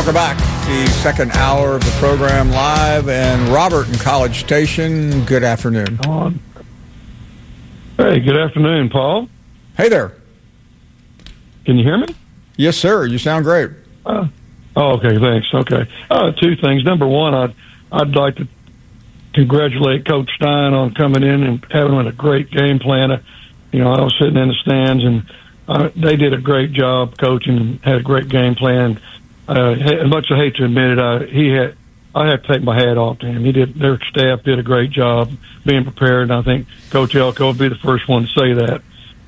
Welcome back. The second hour of the program live, and Robert in College Station. Good afternoon. Hey, good afternoon, Paul. Hey there. Can you hear me? Yes, sir. You sound great. Okay, thanks. Okay. Two things. Number one, I'd like to congratulate Coach Stein on coming in and having a great game plan. I was sitting in the stands, and they did a great job coaching and had a great game plan. As much as I hate to admit it, I have to take my hat off to him. Their staff did a great job being prepared, and I think Coach Elko would be the first one to say that.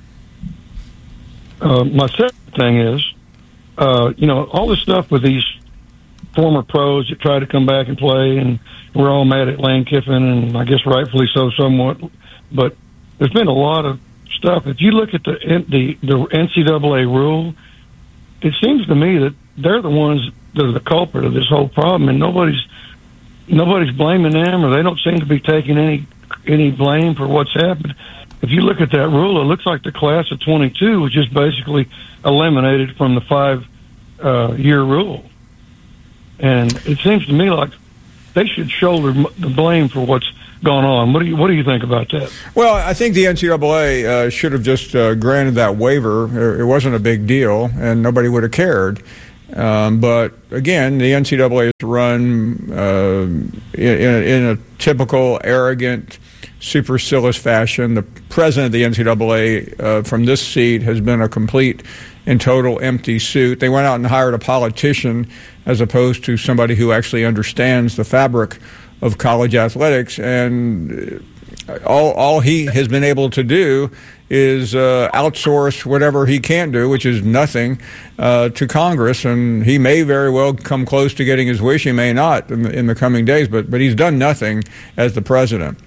My second thing is, all this stuff with these former pros that try to come back and play, and we're all mad at Lane Kiffin, and I guess rightfully so somewhat, but there's been a lot of stuff. If you look at the NCAA rule, it seems to me that they're the ones that are the culprit of this whole problem, and nobody's blaming them, or they don't seem to be taking any blame for what's happened. If you look at that rule, it looks like the class of 22 was just basically eliminated from the 5-year rule. And it seems to me like they should shoulder the blame for what's gone on. What do you think about that? Well, I think the NCAA should have just granted that waiver. It wasn't a big deal, and nobody would have cared. But again, the NCAA is run in a typical arrogant, supercilious fashion. The president of the NCAA from this seat has been a complete and total empty suit. They went out and hired a politician as opposed to somebody who actually understands the fabric of college athletics, and all he has been able to do is outsource whatever he can't do, which is nothing, to Congress, and he may very well come close to getting his wish. He may not in the coming days, but he's done nothing as the president.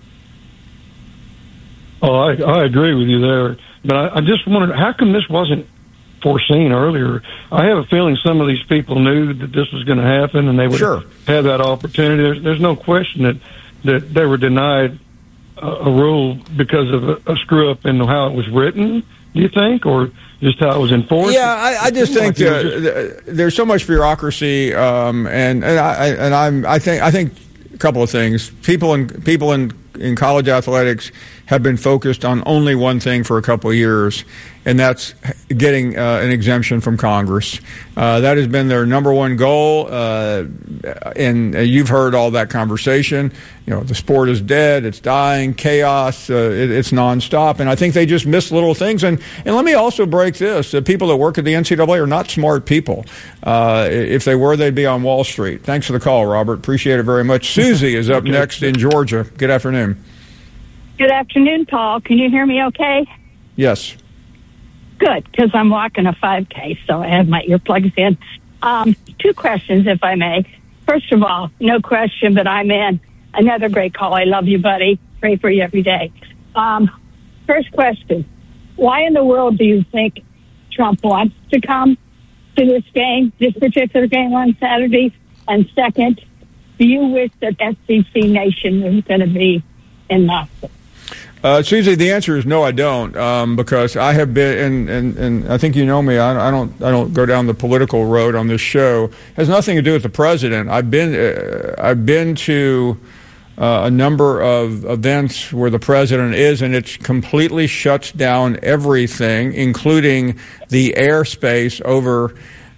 Oh, I agree with you there, but I just wondered, how come this wasn't foreseen earlier? I have a feeling some of these people knew that this was going to happen, and they would have that opportunity. There's no question that they were denied a rule because of a screw-up in how it was written, do you think, or just how it was enforced? Yeah, I just think there's so much bureaucracy, and I think a couple of things. People in college athletics have been focused on only one thing for a couple of years, and that's getting an exemption from Congress. That has been their number one goal, and you've heard all that conversation. The sport is dead, it's dying, chaos, it's nonstop, and I think they just miss little things. And let me also break this. The people that work at the NCAA are not smart people. If they were, they'd be on Wall Street. Thanks for the call, Robert. Appreciate it very much. Susie is up next in Georgia. Good afternoon. Good afternoon, Paul. Can you hear me okay? Yes. Good, because I'm walking a 5K, so I have my earplugs in. Two questions, if I may. First of all, no question, but I'm in. Another great call. I love you, buddy. Pray for you every day. First question, why in the world do you think Trump wants to come to this game, this particular game on Saturday? And second, do you wish that SEC Nation was going to be in Knoxville? Susie, the answer is no, I don't, because I have been, and I think you know me. I don't go down the political road on this show. It has nothing to do with the president. I've been to a number of events where the president is, and it completely shuts down everything, including the airspace over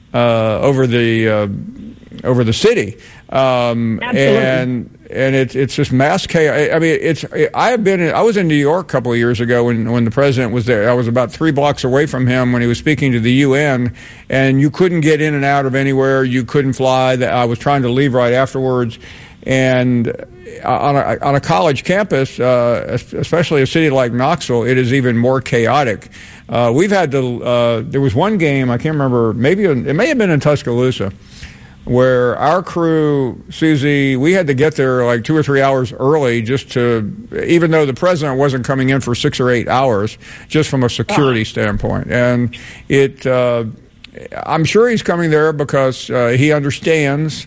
the city. And it's just mass chaos. I mean, I was in New York a couple of years ago when the president was there. I was about 3 blocks away from him when he was speaking to the UN, and you couldn't get in and out of anywhere. You couldn't fly. I was trying to leave right afterwards. And on a college campus, especially a city like Knoxville, it is even more chaotic. We've had to. There was one game, I can't remember. It may have been in Tuscaloosa, where our crew, Susie, we had to get there like 2 or 3 hours early even though the president wasn't coming in for 6 or 8 hours, just from a security standpoint. And I'm sure he's coming there because he understands,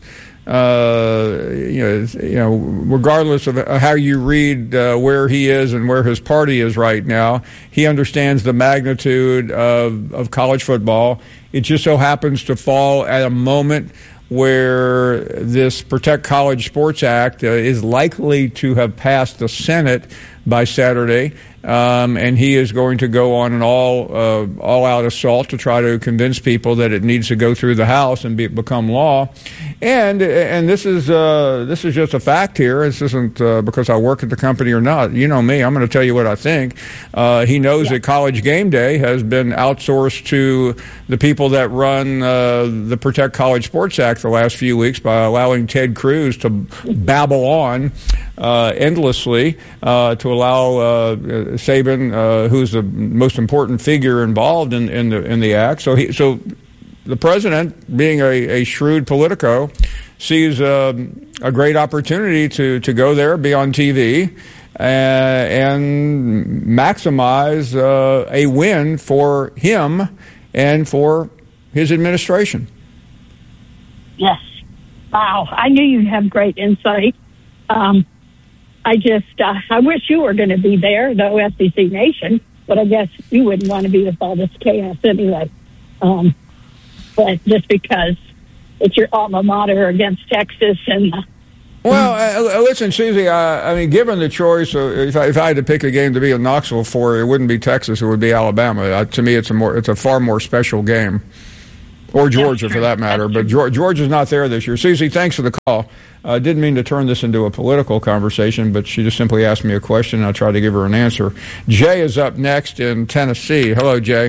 regardless of how you read where he is and where his party is right now, he understands the magnitude of college football. It just so happens to fall at a moment where this Protect College Sports Act is likely to have passed the Senate by Saturday. And he is going to go on an all-out assault to try to convince people that it needs to go through the House and become law. And this is just a fact here. This isn't because I work at the company or not. You know me. I'm going to tell you what I think. He knows that College Game Day has been outsourced to the people that run the Protect College Sports Act the last few weeks by allowing Ted Cruz to babble on endlessly to allow Saban, who's the most important figure involved in the act. So the president, being a shrewd politico, sees a great opportunity to go there, be on TV, and maximize a win for him and for his administration. Yes. Wow. I knew you'd have great insight. I wish you were going to be there, though, SEC Nation, but I guess you wouldn't want to be with all this chaos anyway. But just because it's your alma mater against Texas and... Well, listen, Susie, I mean, given the choice, if I had to pick a game to be in Knoxville for, it wouldn't be Texas, it would be Alabama. To me, it's a far more special game. Or Georgia, for that matter. But Georgia's not there this year. Susie, thanks for the call. I didn't mean to turn this into a political conversation, but she just simply asked me a question, and I tried to give her an answer. Jay is up next in Tennessee. Hello, Jay.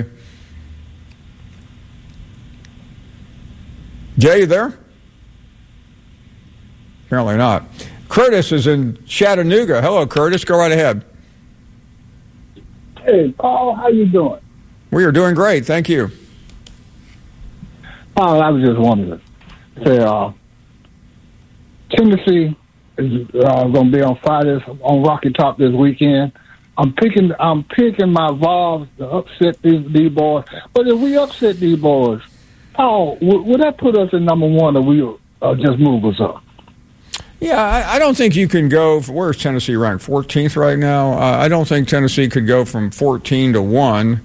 Jay, you there? Apparently not. Curtis is in Chattanooga. Hello, Curtis. Go right ahead. Hey, Paul, how you doing? We are doing great. Thank you. I was just wondering. Tennessee is going to be on Fridays on Rocky Top this weekend. I'm picking my Vols to upset these boys. But if we upset these boys, Paul, would that put us in number one, or will just move us up? Yeah, I don't think you can go. Where's Tennessee ranked? 14th right now. I don't think Tennessee could go from 14 to 1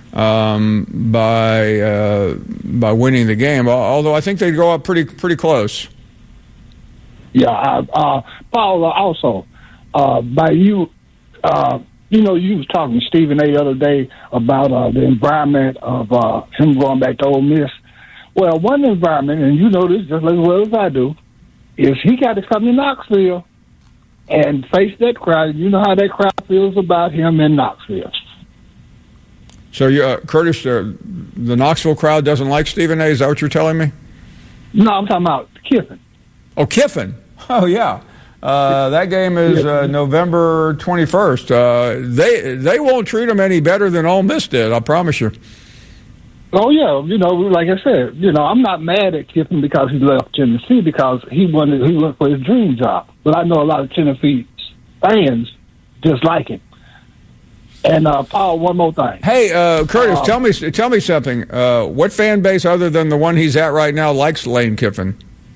by winning the game. Although I think they'd go up pretty close. Yeah, Paul. Also, by you, you was talking to Stephen A. the other day about the environment of him going back to Ole Miss. Well, one environment, and you know this just as well as I do, is he got to come to Knoxville and face that crowd. You know how that crowd feels about him in Knoxville. So, Curtis, the Knoxville crowd doesn't like Stephen A. Is that what you're telling me? No, I'm talking about Kiffin. Oh, Kiffin. Oh, yeah. That game is November 21st. They won't treat him any better than Ole Miss did, I promise you. Oh, yeah. Like I said, I'm not mad at Kiffin because he left Tennessee because he went for his dream job. But I know a lot of Tennessee fans dislike him. And, Paul, one more thing. Hey, Curtis, tell me something. What fan base other than the one he's at right now likes Lane Kiffin?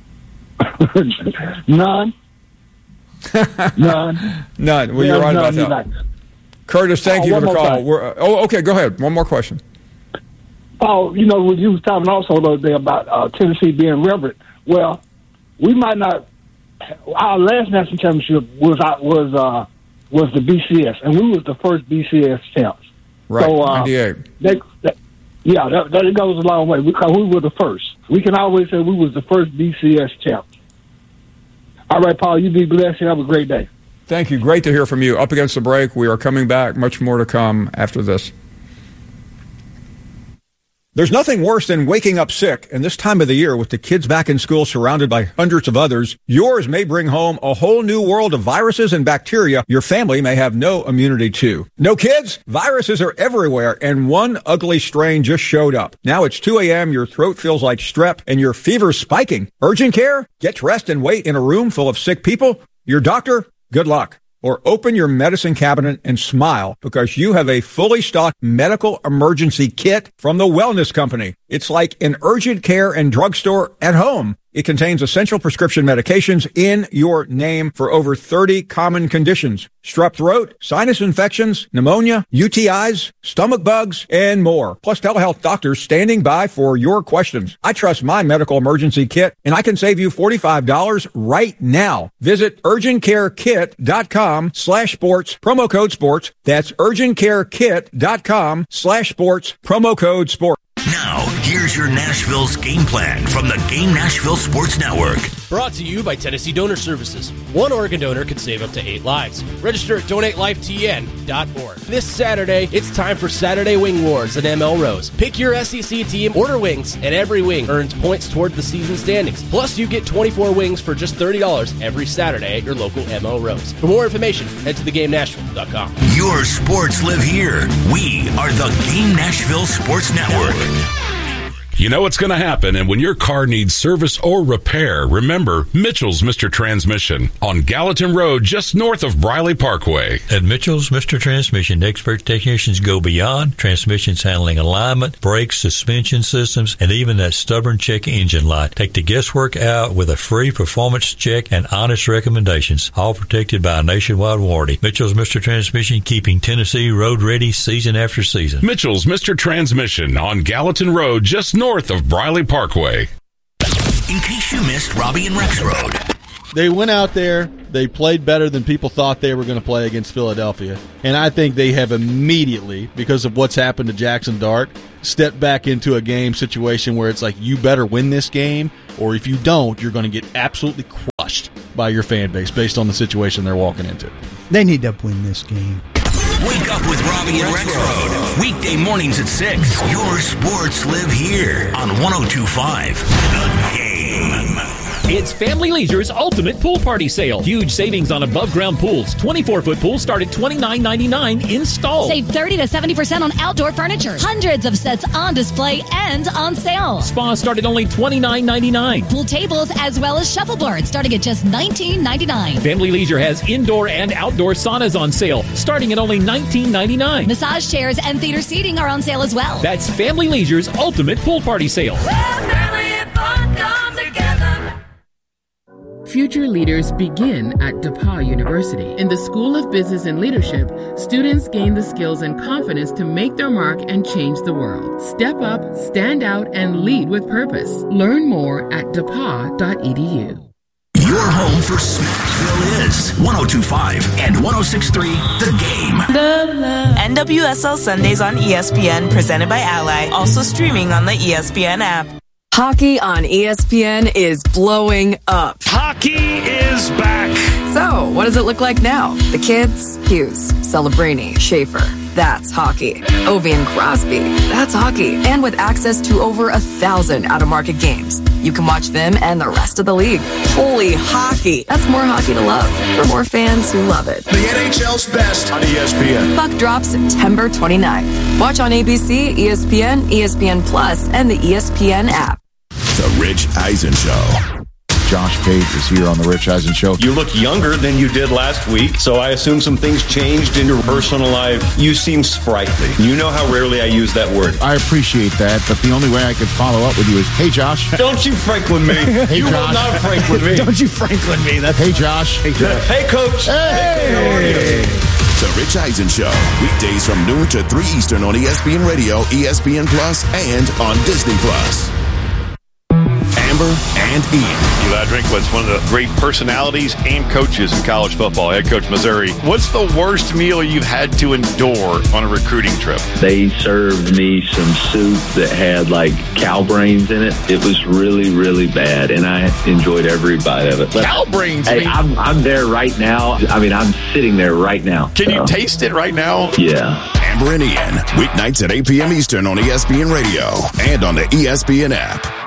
None. None. Well, you're right about that. Curtis, thank you for the call. Okay, go ahead. One more question. Paul, when you was talking also the other day about Tennessee being reverent. Well, we might not. Our last national championship was the BCS, and we was the first BCS champs. Right, so, 98. That goes a long way because we were the first. We can always say we was the first BCS champs. All right, Paul, you be blessed and have a great day. Thank you. Great to hear from you. Up against the break. We are coming back. Much more to come after this. There's nothing worse than waking up sick, and this time of the year with the kids back in school surrounded by hundreds of others, yours may bring home a whole new world of viruses and bacteria your family may have no immunity to. No kids? Viruses are everywhere, and one ugly strain just showed up. Now it's 2 a.m., your throat feels like strep, and your fever's spiking. Urgent care? Get dressed and wait in a room full of sick people? Your doctor? Good luck. Or open your medicine cabinet and smile because you have a fully stocked medical emergency kit from the Wellness Company. It's like an urgent care and drugstore at home. It contains essential prescription medications in your name for over 30 common conditions. Strep throat, sinus infections, pneumonia, UTIs, stomach bugs, and more. Plus telehealth doctors standing by for your questions. I trust my medical emergency kit, and I can save you $45 right now. Visit urgentcarekit.com/sports, promo code sports. That's urgentcarekit.com/sports, promo code sports. Now, here's your Nashville's game plan from the Game Nashville Sports Network. Brought to you by Tennessee Donor Services. One organ donor could save up to 8 lives. Register at donatelifetn.org. This Saturday, it's time for Saturday Wing Wars at ML Rose. Pick your SEC team, order wings, and every wing earns points toward the season standings. Plus, you get 24 wings for just $30 every Saturday at your local ML Rose. For more information, head to theGameNashville.com. Your sports live here. We are the Game Nashville Sports Network. You know what's going to happen, and when your car needs service or repair, remember Mitchell's Mr. Transmission on Gallatin Road, just north of Briley Parkway. At Mitchell's Mr. Transmission, expert technicians go beyond transmissions handling alignment, brakes, suspension systems, and even that stubborn check engine light. Take the guesswork out with a free performance check and honest recommendations, all protected by a nationwide warranty. Mitchell's Mr. Transmission, keeping Tennessee road ready season after season. Mitchell's Mr. Transmission on Gallatin Road, just north of Briley Parkway. In case you missed Robbie and Rex Road. They went out there, they played better than people thought they were going to play against Philadelphia, and I think they have immediately, because of what's happened to Jackson Dart, stepped back into a game situation where it's like, you better win this game, or if you don't, you're going to get absolutely crushed by your fan base based on the situation they're walking into. They need to win this game. Wake up with Robbie and Rex Road. Weekday mornings at 6. Your sports live here on 102.5 The Game. It's Family Leisure's Ultimate Pool Party Sale. Huge savings on above-ground pools. 24-foot pools start at $29.99 installed. Save 30 to 70% on outdoor furniture. Hundreds of sets on display and on sale. Spas start at only $29.99. Pool tables as well as shuffleboards starting at just $19.99. Family Leisure has indoor and outdoor saunas on sale starting at only $19.99. Massage chairs and theater seating are on sale as well. That's Family Leisure's Ultimate Pool Party Sale. Where family and fun come together. Future leaders begin at DePauw University. In the School of Business and Leadership, students gain the skills and confidence to make their mark and change the world. Step up, stand out, and lead with purpose. Learn more at depaw.edu. Your home for Smashville is 102.5 and 106.3 The Game. NWSL Sundays on ESPN, presented by Ally, also streaming on the ESPN app. Hockey on ESPN is blowing up. Hockey is back. So, what does it look like now? The kids? Hughes, Celebrini, Schaefer. That's hockey. Ovi and Crosby. That's hockey. And with access to over 1,000 out-of-market games, you can watch them and the rest of the league. Holy hockey. That's more hockey to love for more fans who love it. The NHL's best on ESPN. Puck drops September 29th. Watch on ABC, ESPN, ESPN Plus, and the ESPN app. The Rich Eisen Show. Josh Page is here on the Rich Eisen Show. You look younger than you did last week, so I assume some things changed in your personal life. You seem sprightly. You know how rarely I use that word. I appreciate that, but the only way I could follow up with you is, hey, Josh. Don't you Franklin me. Hey, you Josh. will not Franklin me. Don't you Franklin me. That's hey, Josh. Hey, Josh. Hey, Coach. Hey. How are you? The Rich Eisen Show. Weekdays from noon to 3 Eastern on ESPN Radio, ESPN Plus, and on Disney Plus. Amber and Ian. Eli Drinkwitz, one of the great personalities and coaches in college football, head coach Missouri. What's the worst meal you've had to endure on a recruiting trip? They served me some soup that had like cow brains in it. It was really, really bad, and I enjoyed every bite of it. But, cow brains? Hey, I'm there right now. I mean, I'm sitting there right now. Can you taste it right now? Yeah. Amber and Ian, weeknights at 8 p.m. Eastern on ESPN Radio and on the ESPN app.